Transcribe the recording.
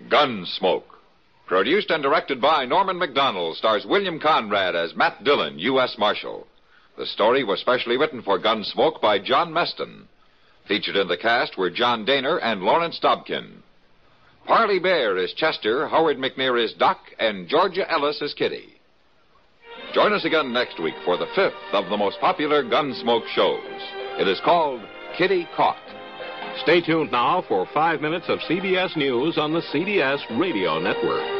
Gunsmoke. Produced and directed by Norman Macdonald, stars William Conrad as Matt Dillon, U.S. Marshal. The story was specially written for Gunsmoke by John Meston. Featured in the cast were John Daner and Lawrence Dobkin. Parley Bear is Chester, Howard McNear is Doc, and Georgia Ellis is Kitty. Join us again next week for the fifth of the most popular Gunsmoke shows. It is called Kitty Caught. Stay tuned now for 5 minutes of CBS News on the CBS Radio Network.